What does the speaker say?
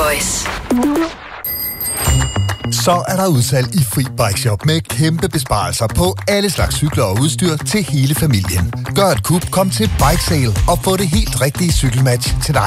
Voice. Så er der udsalg i Fri Bike Shop med kæmpe besparelser på alle slags cykler og udstyr til hele familien. Gør et kup, kom til Bike Sale og få det helt rigtige cykelmatch til dig.